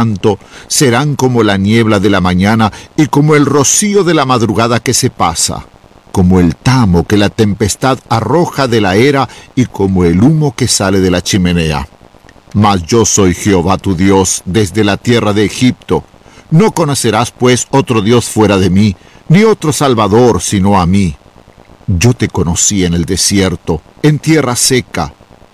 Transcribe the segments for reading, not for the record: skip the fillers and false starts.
santo, serán como la niebla de la mañana y como el rocío de la madrugada que se pasa, como el tamo que la tempestad arroja de la era y como el humo que sale de la chimenea. Mas yo soy Jehová tu Dios desde la tierra de Egipto. No conocerás pues otro Dios fuera de mí, ni otro Salvador sino a mí. Yo te conocí en el desierto, en tierra seca.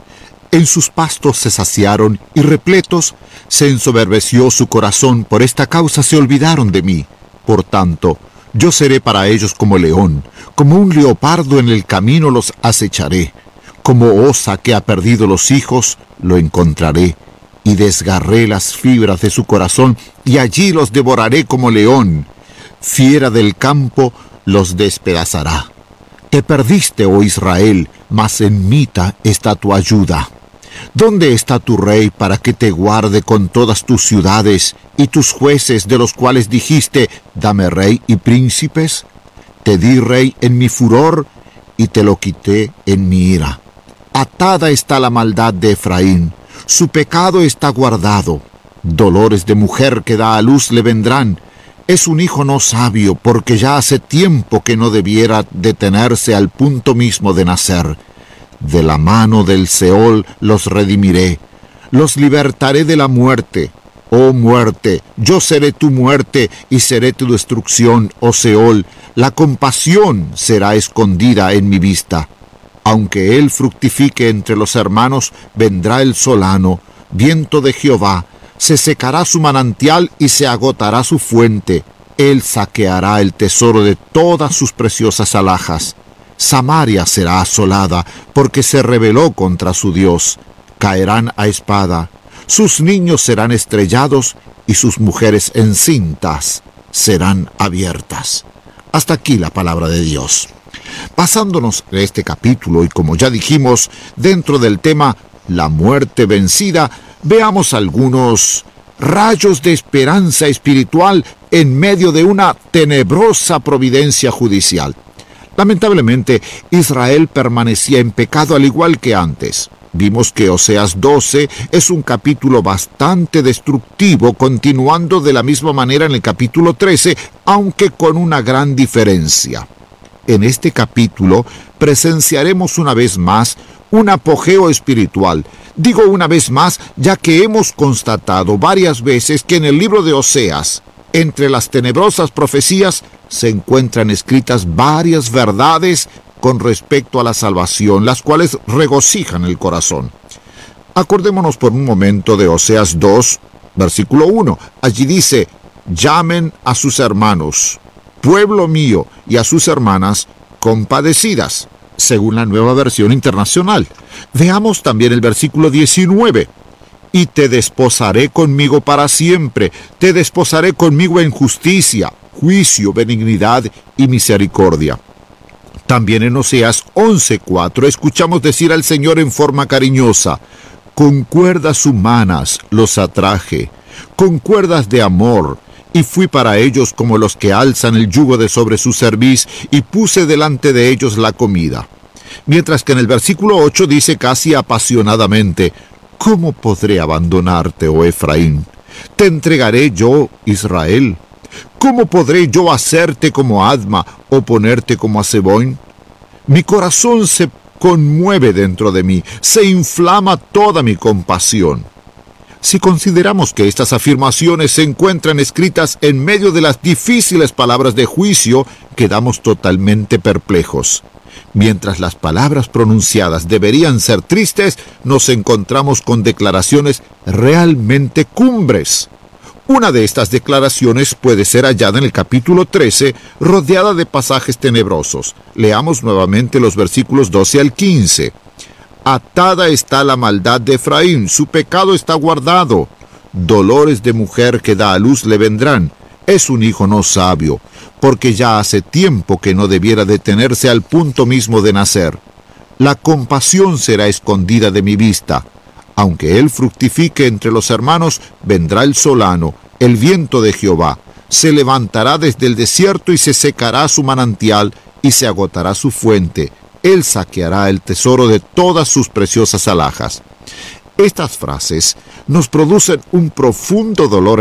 En sus pastos se saciaron y repletos se ensoberbeció su corazón, por esta causa se olvidaron de mí. Por tanto, yo seré para ellos como león, como un leopardo en el camino los acecharé. Como osa que ha perdido los hijos, lo encontraré, y desgarré las fibras de su corazón, y allí los devoraré como león. Fiera del campo los despedazará. Te perdiste, oh Israel, mas en Mita está tu ayuda. ¿Dónde está tu rey para que te guarde con todas tus ciudades, y tus jueces de los cuales dijiste, dame rey y príncipes? Te di rey en mi furor, y te lo quité en mi ira. Atada está la maldad de Efraín, su pecado está guardado. Dolores de mujer que da a luz le vendrán. Es un hijo no sabio, porque ya hace tiempo que no debiera detenerse al punto mismo de nacer. De la mano del Seol los redimiré, los libertaré de la muerte. Oh muerte, yo seré tu muerte y seré tu destrucción, oh Seol. La compasión será escondida en mi vista. Aunque él fructifique entre los hermanos, vendrá el solano, viento de Jehová. Se secará su manantial y se agotará su fuente. Él saqueará el tesoro de todas sus preciosas alhajas. Samaria será asolada, porque se rebeló contra su Dios. Caerán a espada. Sus niños serán estrellados, y sus mujeres encintas serán abiertas. Hasta aquí la palabra de Dios. Basándonos en este capítulo, y como ya dijimos, dentro del tema la muerte vencida, veamos algunos rayos de esperanza espiritual en medio de una tenebrosa providencia judicial. Lamentablemente, Israel permanecía en pecado al igual que antes. Vimos que Oseas 12 es un capítulo bastante destructivo, continuando de la misma manera en el capítulo 13, aunque con una gran diferencia. En este capítulo presenciaremos una vez más un apogeo espiritual. Digo una vez más, ya que hemos constatado varias veces que en el libro de Oseas, entre las tenebrosas profecías, se encuentran escritas varias verdades con respecto a la salvación, las cuales regocijan el corazón. Acordémonos por un momento de Oseas 2, versículo 1. Allí dice, llamen a sus hermanos, pueblo mío, y a sus hermanas compadecidas, según la Nueva Versión Internacional. Veamos también el versículo 19. Y te desposaré conmigo para siempre, te desposaré conmigo en justicia, juicio, benignidad y misericordia. También en Oseas 11:4 escuchamos decir al Señor en forma cariñosa, con cuerdas humanas los atraje, con cuerdas de amor, y fui para ellos como los que alzan el yugo de sobre su cerviz, y puse delante de ellos la comida. Mientras que en el versículo 8 dice casi apasionadamente, ¿cómo podré abandonarte, oh Efraín? ¿Te entregaré yo, Israel? ¿Cómo podré yo hacerte como Adma o ponerte como a Zeboim? Mi corazón se conmueve dentro de mí, se inflama toda mi compasión. Si consideramos que estas afirmaciones se encuentran escritas en medio de las difíciles palabras de juicio, quedamos totalmente perplejos. Mientras las palabras pronunciadas deberían ser tristes, nos encontramos con declaraciones realmente cumbres. Una de estas declaraciones puede ser hallada en el capítulo 13, rodeada de pasajes tenebrosos. Leamos nuevamente los versículos 12 al 15. Atada está la maldad de Efraín, su pecado está guardado. Dolores de mujer que da a luz le vendrán. Es un hijo no sabio, porque ya hace tiempo que no debiera detenerse al punto mismo de nacer. La compasión será escondida de mi vista. Aunque él fructifique entre los hermanos, vendrá el solano, el viento de Jehová. Se levantará desde el desierto y se secará su manantial y se agotará su fuente. Él saqueará el tesoro de todas sus preciosas alhajas. Estas frases nos producen un profundo dolor